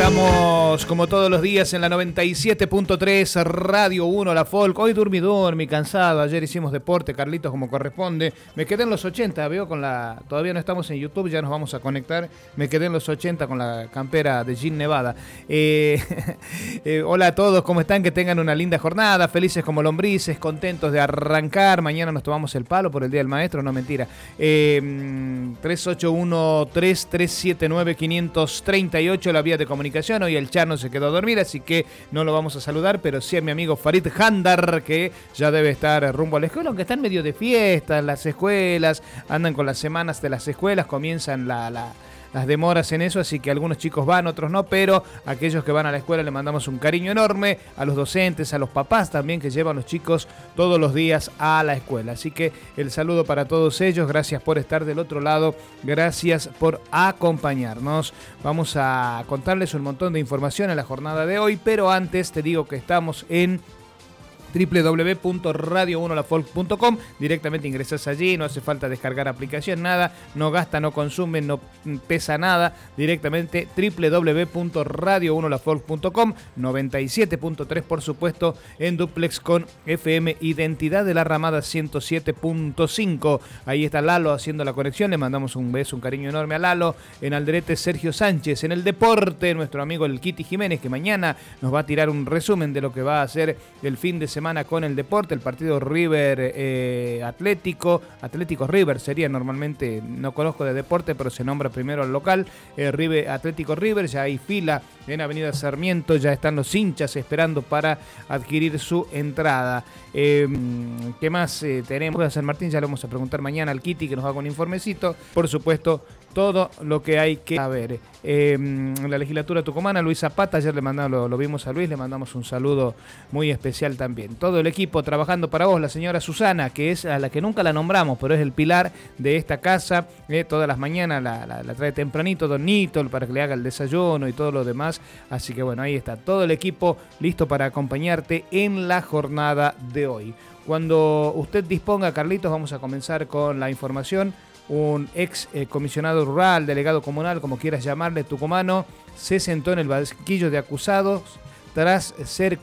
Estamos como todos los días en la 97.3 Radio 1, la Folk. Hoy dormí cansado. Ayer hicimos deporte, Carlitos, como corresponde. Me quedé en los 80, veo con la... Todavía no estamos en YouTube, ya nos vamos a conectar. Me quedé en los 80 con la campera de Gin Nevada. Hola a todos, ¿cómo están? Que tengan una linda jornada, felices como lombrices, contentos de arrancar. Mañana nos tomamos el palo por el Día del Maestro, no mentira. 3813-379-538, la vía de comunicación. Hoy el Chano se quedó a dormir, así que no lo vamos a saludar, pero sí a mi amigo Farid Handar, que ya debe estar rumbo a la escuela, aunque están medio de fiesta, las escuelas, andan con las semanas de las escuelas, comienzan las demoras en eso, así que algunos chicos van, otros no, pero aquellos que van a la escuela le mandamos un cariño enorme, a los docentes, a los papás también que llevan a los chicos todos los días a la escuela. Así que el saludo para todos ellos, gracias por estar del otro lado, gracias por acompañarnos. Vamos a contarles un montón de información en la jornada de hoy, pero antes te digo que estamos en www.radio1lafolk.com. Directamente ingresas allí, no hace falta descargar aplicación, nada, no gasta, no consume, no pesa nada. Directamente www.radio1lafolk.com. 97.3 por supuesto en duplex con FM Identidad de la Ramada 107.5. Ahí está Lalo haciendo la conexión, le mandamos un beso, un cariño enorme a Lalo. En Alderete Sergio Sánchez. En el deporte nuestro amigo el Kitty Jiménez, que mañana nos va a tirar un resumen de lo que va a hacer el fin de semana con el deporte, el partido River Atlético River sería normalmente, no conozco de deporte, pero se nombra primero al local, Atlético River, ya hay fila en Avenida Sarmiento, ya están los hinchas esperando para adquirir su entrada. ¿Qué más tenemos? De San Martín ya lo vamos a preguntar mañana al Kitty, que nos haga un informecito, por supuesto, todo lo que hay que saber. En la legislatura tucumana, Luis Zapata, ayer lo vimos a Luis, le mandamos un saludo muy especial también. Todo el equipo trabajando para vos, la señora Susana, que es a la que nunca la nombramos, pero es el pilar de esta casa. Todas las mañanas la trae tempranito Don Nito para que le haga el desayuno y todo lo demás. Así que bueno, ahí está todo el equipo listo para acompañarte en la jornada de hoy. Cuando usted disponga, Carlitos, vamos a comenzar con la información. Un ex comisionado rural, delegado comunal, como quieras llamarle, tucumano, se sentó en el banquillo de acusados tras ser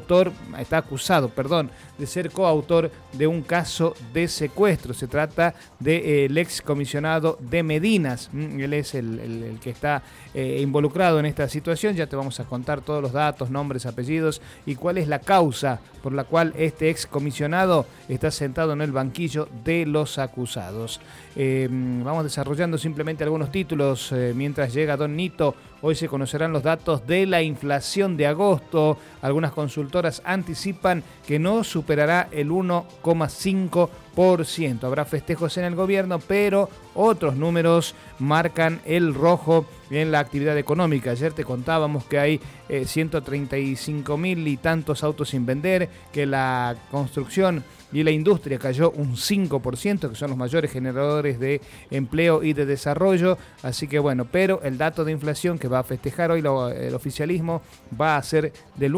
acusado de ser coautor de un caso de secuestro. Se trata del ex comisionado de Medinas. Él es el que está involucrado en esta situación. Ya te vamos a contar todos los datos, nombres, apellidos y cuál es la causa por la cual este ex comisionado está sentado en el banquillo de los acusados. Vamos desarrollando simplemente algunos títulos mientras llega Don Nito. Hoy se conocerán los datos de la inflación de agosto. Algunas consultoras anticipan que no superará el 1,5%. Habrá festejos en el gobierno, pero otros números marcan el rojo en la actividad económica. Ayer te contábamos que hay 135.000 y tantos autos sin vender, que la construcción y la industria cayó un 5%, que son los mayores generadores de empleo y de desarrollo. Así que bueno, pero el dato de inflación que va a festejar hoy el oficialismo va a ser del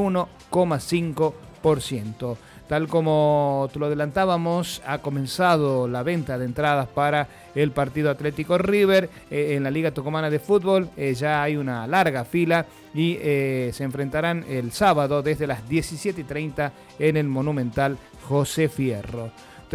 1,5%. Tal como te lo adelantábamos, ha comenzado la venta de entradas para el partido Atlético River en la Liga Tucumana de Fútbol. Ya hay una larga fila y se enfrentarán el sábado desde las 17:30 en el Monumental José Fierro.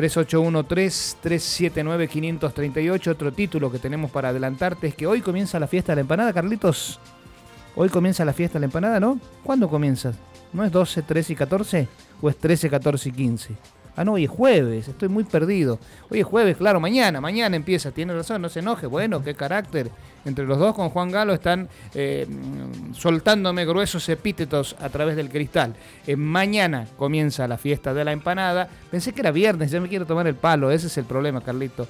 3813-379-538. Otro título que tenemos para adelantarte es que hoy comienza la fiesta de la empanada, Carlitos. Hoy comienza la fiesta de la empanada, ¿no? ¿Cuándo comienza? ¿No es 12, 13 y 14? ¿O es 13, 14 y 15? Ah, no, hoy es jueves, estoy muy perdido. Hoy es jueves, claro, mañana empieza, tiene razón, no se enoje. Bueno, qué carácter. Entre los dos con Juan Galo están soltándome gruesos epítetos a través del cristal. Mañana comienza la fiesta de la empanada. Pensé que era viernes, ya me quiero tomar el palo, ese es el problema, Carlito.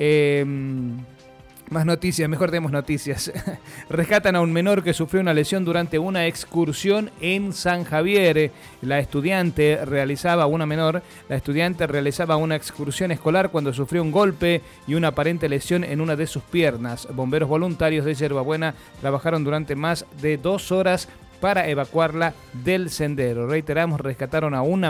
Más noticias, mejor demos noticias. Rescatan a un menor que sufrió una lesión durante una excursión en San Javier. La estudiante realizaba una excursión escolar cuando sufrió un golpe y una aparente lesión en una de sus piernas. Bomberos voluntarios de Yerbabuena trabajaron durante más de 2 horas para evacuarla del sendero. Reiteramos, rescataron a una